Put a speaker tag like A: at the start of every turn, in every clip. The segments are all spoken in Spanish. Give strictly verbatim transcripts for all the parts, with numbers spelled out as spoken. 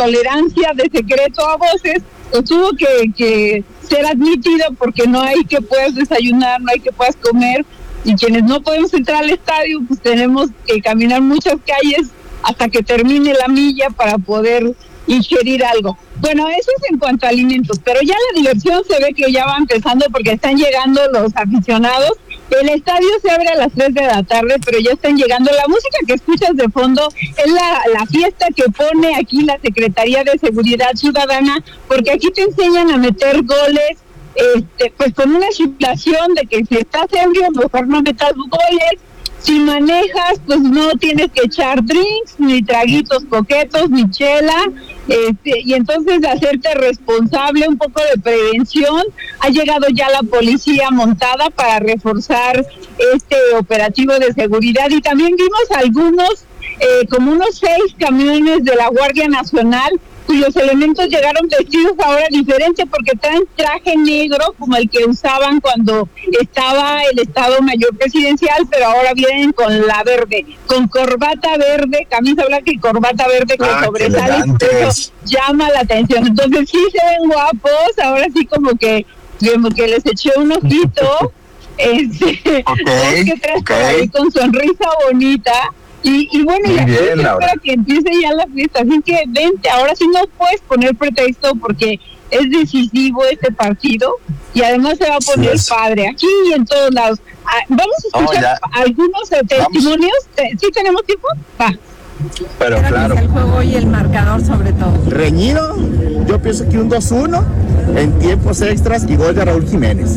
A: tolerancia de secreto a voces, pues tuvo que, que ser admitido porque no hay que puedas desayunar, no hay que puedas comer, y quienes no podemos entrar al estadio, pues tenemos que caminar muchas calles hasta que termine la milla para poder ingerir algo. Bueno, eso es en cuanto a alimentos, pero ya la diversión se ve que ya va empezando porque están llegando los aficionados. El estadio se abre a las tres de la tarde, pero ya están llegando. La música que escuchas de fondo es la, la fiesta que pone aquí la Secretaría de Seguridad Ciudadana, porque aquí te enseñan a meter goles, este, pues con una situación de que si estás ebrio, mejor no metas goles. Si manejas, pues no tienes que echar drinks, ni traguitos coquetos, ni chela, este, y entonces hacerte responsable, un poco de prevención. Ha llegado ya la policía montada para reforzar este operativo de seguridad, y también vimos algunos, eh, como unos seis camiones de la Guardia Nacional, cuyos elementos llegaron vestidos ahora diferente porque traen traje negro como el que usaban cuando estaba el Estado Mayor Presidencial, pero ahora vienen con la verde, con corbata verde, camisa blanca y corbata verde que ah, sobresale, eso llama la atención. Entonces sí se ven guapos, ahora sí como que, como que les eché un ojito, este,
B: okay,
A: que traes
B: okay.
A: por ahí con sonrisa bonita. Y, y bueno,
B: Muy
A: ya
B: bien,
A: espera que empiece ya la fiesta, así que vente, ahora sí no puedes poner pretexto porque es decisivo este partido y además se va a poner sí, padre aquí y en todos lados. Ah, vamos a escuchar oh, algunos eh, testimonios. Vamos. ¿Sí tenemos tiempo? Va.
B: Pero claro.
C: El juego y el marcador sobre todo.
D: Reñido, yo pienso que un dos uno en tiempos extras y gol de Raúl Jiménez.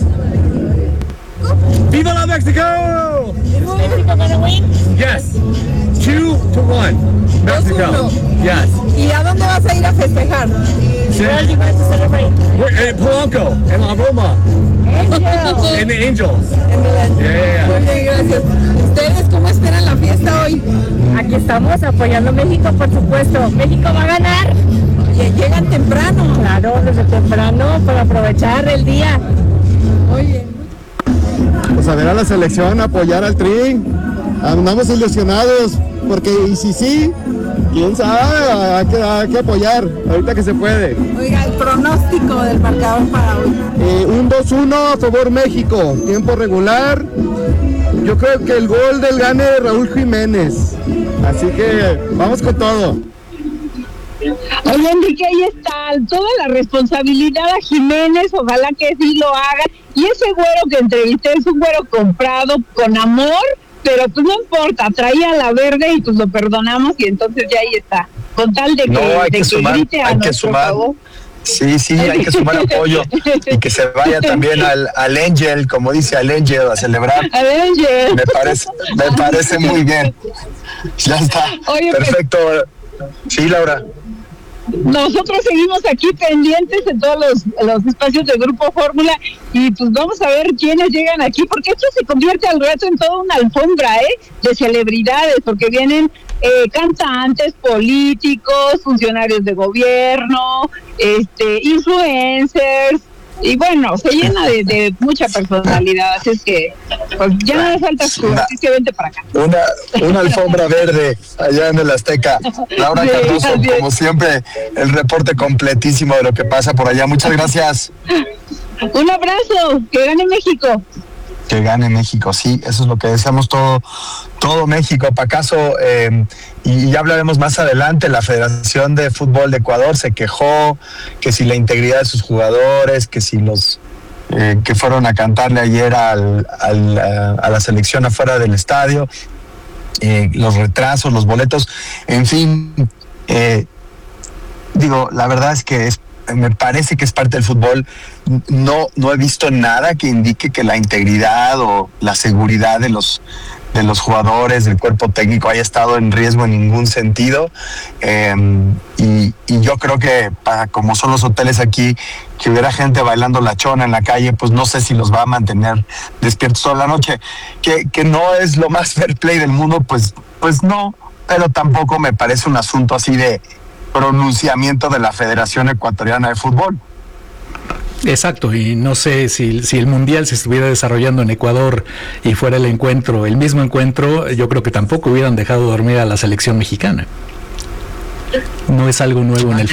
E: ¡Viva la México!
C: ¿Is Mexico gonna win?
E: Yes. Two to one. Mexico. Yes.
C: ¿Y a dónde vas a ir a festejar?
E: Sí.
C: Where are you going to celebrate?
E: We're in Polanco, en La Roma.
C: Angels.
E: In the Angels.
C: En the
E: Yeah.
C: Muy bien, gracias. ¿Ustedes cómo esperan la fiesta hoy? Aquí estamos apoyando a México, por supuesto. México va a ganar. Y llegan temprano. Claro, desde temprano para aprovechar el día. Muy bien.
D: Pues a ver a la selección, apoyar al Tri. Andamos ilusionados, porque y si sí, quién sabe, hay que, hay que apoyar, ahorita que se puede.
C: Oiga, el pronóstico del marcador para hoy.
D: Eh, un dos uno a favor México, tiempo regular. Yo creo que el gol del gane de Raúl Jiménez. Así que vamos con todo.
A: Oye, Enrique, ahí está toda la responsabilidad a Jiménez, ojalá que sí lo haga. Y ese güero que entrevisté es un güero comprado con amor, pero pues no importa, traía la verde y pues lo perdonamos y entonces ya ahí está. Con tal de que,
B: no, hay
A: de
B: que,
A: que
B: sumar,
A: grite a
B: hay que
A: nuestro
B: sumar.
A: favor.
B: Sí, sí, hay que sumar apoyo y que se vaya también al, al Angel, como dice al Angel, a celebrar.
A: Al Angel.
B: Me parece, me parece muy bien. Ya está. Oye, perfecto. Pues, sí, Laura.
A: Nosotros seguimos aquí pendientes en todos los, los espacios del Grupo Fórmula y pues vamos a ver quiénes llegan aquí, porque esto se convierte al rato en toda una alfombra ¿eh? de celebridades, porque vienen eh, cantantes, políticos, funcionarios de gobierno, este, influencers, y bueno, se llena de, de mucha personalidad, así es que pues ya no le falta escudo, así que vente para acá.
B: Una, una alfombra verde allá en el Azteca. Laura sí, Cardoso, como siempre, el reporte completísimo de lo que pasa por allá. Muchas gracias.
A: Un abrazo, que gane México.
B: Que gane México, sí, eso es lo que deseamos todo, todo México. Para caso, eh, y ya hablaremos más adelante, la Federación de Fútbol de Ecuador se quejó que si la integridad de sus jugadores, que si los eh, que fueron a cantarle ayer al, al, a, a la selección afuera del estadio, eh, los retrasos, los boletos, en fin, eh, digo, la verdad es que es me parece que es parte del fútbol. No, no he visto nada que indique que la integridad o la seguridad de los de los jugadores, del cuerpo técnico haya estado en riesgo en ningún sentido. Eh, y, y yo creo que para como son los hoteles aquí, que hubiera gente bailando la chona en la calle, pues no sé si los va a mantener despiertos toda la noche. Que, que no es lo más fair play del mundo, pues, pues no, pero tampoco me parece un asunto así de pronunciamiento de la Federación Ecuatoriana de Fútbol.
F: Exacto, y no sé si, si el Mundial se estuviera desarrollando en Ecuador y fuera el encuentro, el mismo encuentro, yo creo que tampoco hubieran dejado dormir a la selección mexicana. No es algo nuevo en el